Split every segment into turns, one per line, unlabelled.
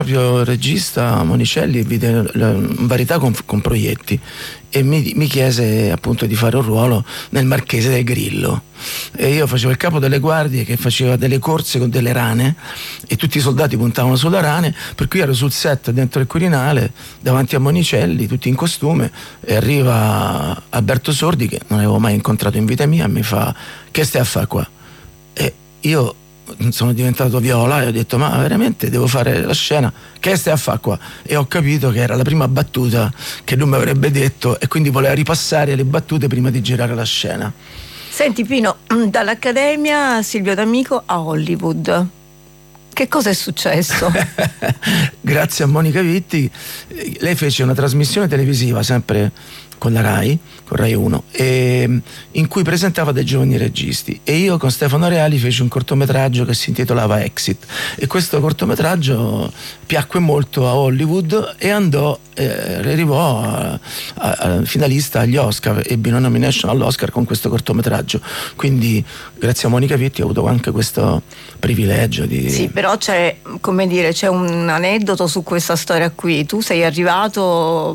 proprio regista Monicelli vide varietà con proietti e mi chiese appunto di fare un ruolo nel Marchese del Grillo, e io facevo il capo delle guardie che faceva delle corse con delle rane e tutti i soldati puntavano sulle rane, per cui ero sul set dentro il Quirinale davanti a Monicelli tutti in costume, e arriva Alberto Sordi, che non avevo mai incontrato in vita mia, e mi fa: che stai a fare qua? E io sono diventato viola e ho detto: ma veramente devo fare la scena? Che stai a fare qua? E ho capito che era la prima battuta che lui mi avrebbe detto, e quindi voleva ripassare le battute prima di girare la scena.
Senti Pino, dall'Accademia Silvio D'Amico a Hollywood, che cosa è successo?
Grazie a Monica Vitti, lei fece una trasmissione televisiva sempre con la Rai, con Rai 1, in cui presentava dei giovani registi, e io con Stefano Reali feci un cortometraggio che si intitolava Exit, e questo cortometraggio piacque molto a Hollywood e arrivò a finalista agli Oscar, ebbe una nomination all'Oscar con questo cortometraggio, quindi grazie a Monica Vitti ho avuto anche questo privilegio di...
Sì, però c'è, come dire, c'è un aneddoto su questa storia qui. Tu sei arrivato...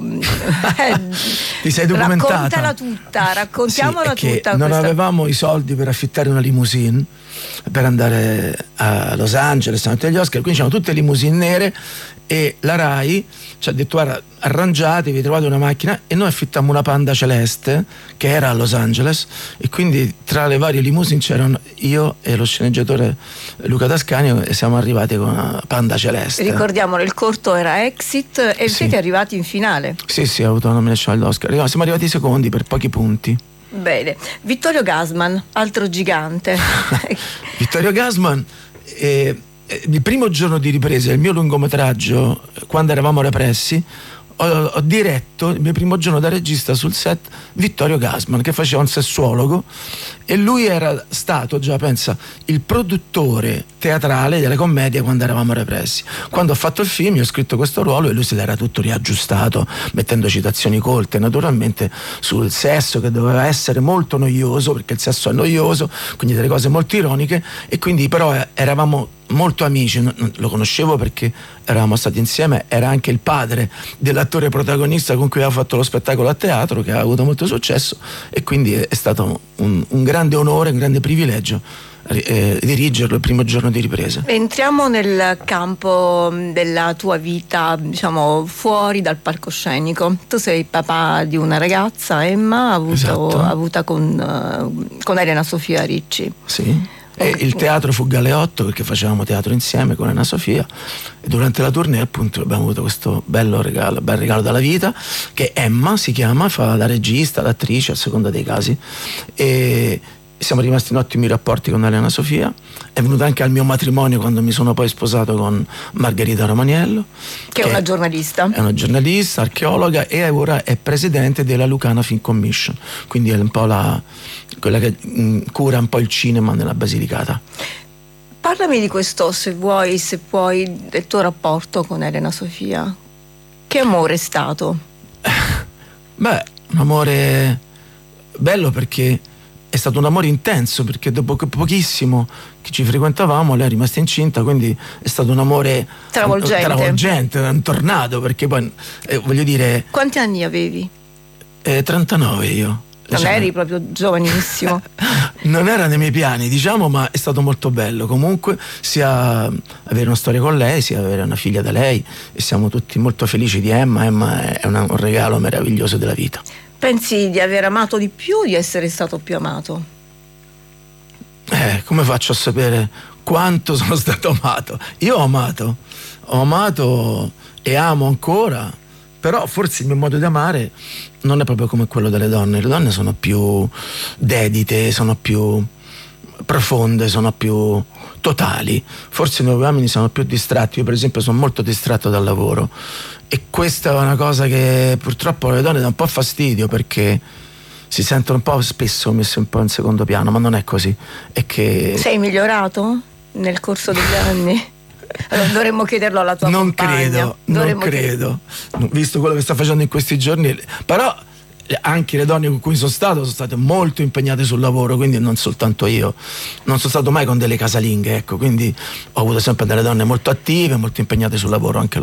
Ti sei documentata?
Raccontala tutta, raccontiamola
sì,
tutta.
Non avevamo i soldi per affittare una limousine per andare a Los Angeles davanti agli Oscar, quindi c'erano tutte limousine nere, e la Rai ci ha detto: guarda, arrangiatevi, trovate una macchina, e noi affittammo una Panda celeste che era a Los Angeles, e quindi tra le varie limousine c'erano io e lo sceneggiatore Luca Tascani, e siamo arrivati con una Panda celeste.
Ricordiamolo, il corto era Exit e siete arrivati in finale.
Sì, ho avuto una nomination all'Oscar. Siamo arrivati secondi per pochi punti.
Bene. Vittorio Gassman, altro gigante.
Vittorio Gassman, il primo giorno di ripresa del mio lungometraggio, quando eravamo repressi, ho diretto il mio primo giorno da regista sul set Vittorio Gassman, che faceva un sessuologo, e lui era stato già, pensa, il produttore teatrale delle commedie quando eravamo repressi. Quando ho fatto il film io ho scritto questo ruolo e lui se l'era tutto riaggiustato, mettendo citazioni colte naturalmente sul sesso, che doveva essere molto noioso, perché il sesso è noioso, quindi delle cose molto ironiche, e quindi però eravamo molto amici. Lo conoscevo perché eravamo stati insieme, era anche il padre dell'attore protagonista con cui aveva fatto lo spettacolo a teatro, che ha avuto molto successo, e quindi è stato un grande onore, un grande privilegio dirigerlo il primo giorno di ripresa.
Entriamo nel campo della tua vita, diciamo, fuori dal palcoscenico. Tu sei papà di una ragazza, Emma, avuta con Elena Sofia Ricci.
Sì. E il teatro fu Galeotto, perché facevamo teatro insieme con Elena Sofia, e durante la tournée appunto abbiamo avuto questo bel regalo dalla vita, che Emma si chiama, fa la regista, l'attrice a seconda dei casi, e siamo rimasti in ottimi rapporti con Elena Sofia. È venuta anche al mio matrimonio quando mi sono poi sposato con Margherita Romaniello,
che è una giornalista.
È una giornalista, archeologa, e ora è presidente della Lucana Film Commission, quindi è un po' quella che cura un po' il cinema nella Basilicata.
Parlami di questo, se puoi, del tuo rapporto con Elena Sofia. Che amore è stato?
Beh, un amore bello, perché è stato un amore intenso, perché dopo pochissimo che ci frequentavamo lei è rimasta incinta, quindi è stato un amore travolgente, un tornado, perché poi voglio dire...
Quanti anni avevi?
39 io.
Non eri proprio giovanissimo.
Non era nei miei piani, diciamo, ma è stato molto bello comunque, sia avere una storia con lei, sia avere una figlia da lei, e siamo tutti molto felici di Emma. Emma è un regalo meraviglioso della vita. Pensi
di aver amato di più o di essere stato più amato?
Come faccio a sapere quanto sono stato amato? Io ho amato e amo ancora, però forse il mio modo di amare non è proprio come quello delle donne. Le donne sono più dedite, sono più profonde, sono più totali. Forse noi uomini siamo più distratti. Io per esempio sono molto distratto dal lavoro, e questa è una cosa che purtroppo alle donne dà un po' fastidio, perché si sentono un po' spesso messe un po' in secondo piano, ma non è così. È che...
Sei migliorato nel corso degli anni? Allora, dovremmo chiederlo alla tua compagna.
Non credo, visto quello che sta facendo in questi giorni. Però anche le donne con cui sono state molto impegnate sul lavoro, quindi non soltanto io. Non sono stato mai con delle casalinghe, ecco, quindi ho avuto sempre delle donne molto attive, molto impegnate sul lavoro, anche loro.